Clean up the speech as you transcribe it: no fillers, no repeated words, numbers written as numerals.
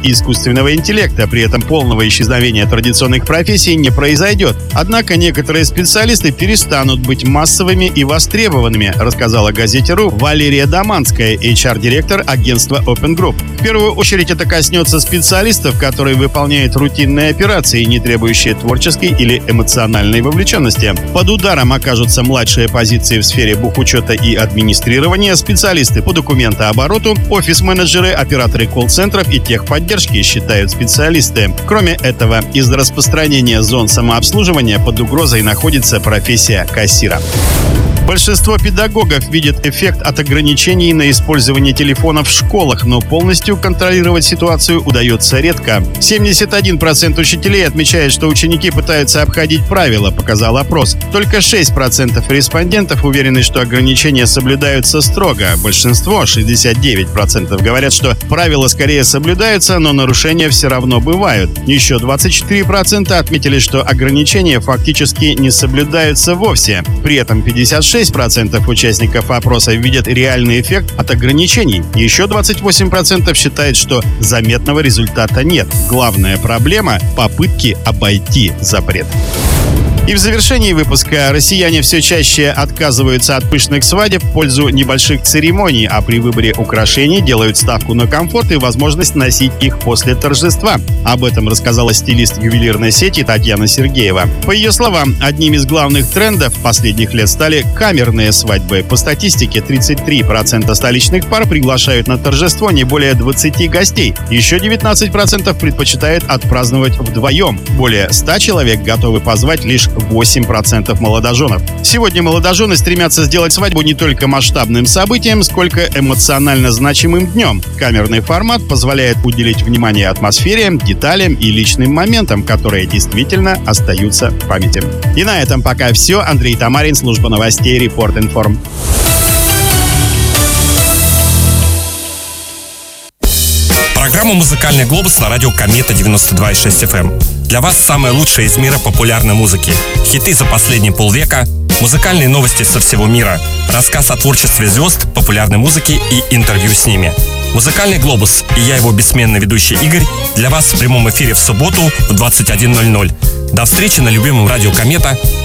искусственного интеллекта. При этом полного исчезновения традиционных профессий не произойдет. Однако некоторые специалисты перестанут быть массовыми и востребованными, рассказала газете.ру Валерия Даманская, HR-директор агентства Open Group. В первую очередь это коснется специалистов, которые выполняют рутинные операции, не требующие творческой или эмоциональной вовлеченности. Под ударом окажутся младшие позиции в сфере бухучета и администрирования, специалисты по документообороту, офис-менеджеры, операторы колл-центров и техподдержки, считают специалисты. Кроме этого, из-за распространения зон самообслуживания под угрозой находится профессия кассира. Большинство педагогов видят эффект от ограничений на использование телефонов в школах, но полностью контролировать ситуацию удается редко. 71% учителей отмечают, что ученики пытаются обходить правила, показал опрос. Только 6% респондентов уверены, что ограничения соблюдаются строго. Большинство, 69%, говорят, что правила скорее соблюдаются, но нарушения все равно бывают. Еще 24% отметили, что ограничения фактически не соблюдаются вовсе. При этом 56% участников опроса видят реальный эффект от ограничений. Еще 28% считают, что заметного результата нет. Главная проблема – попытки обойти запрет. И в завершении выпуска: россияне все чаще отказываются от пышных свадеб в пользу небольших церемоний, а при выборе украшений делают ставку на комфорт и возможность носить их после торжества. Об этом рассказала стилист ювелирной сети Татьяна Сергеева. По ее словам, одним из главных трендов последних лет стали камерные свадьбы. По статистике, 33% столичных пар приглашают на торжество не более 20 гостей. Еще 19% предпочитают отпраздновать вдвоем. Более 100 человек готовы позвать лишь 8% молодоженов. Сегодня молодожены стремятся сделать свадьбу не только масштабным событием, сколько эмоционально значимым днем. Камерный формат позволяет уделить внимание атмосфере, деталям и личным моментам, которые действительно остаются в памяти. И на этом пока все. Андрей Тамарин, служба новостей Report Inform. Программа «Музыкальный глобус» на радио Комета 92,6 FM. Для вас самое лучшее из мира популярной музыки. Хиты за последние полвека, музыкальные новости со всего мира, рассказ о творчестве звезд, популярной музыке и интервью с ними. «Музыкальный глобус» и я, его бессменный ведущий Игорь, для вас в прямом эфире в субботу в 21:00. До встречи на любимом радио Комета.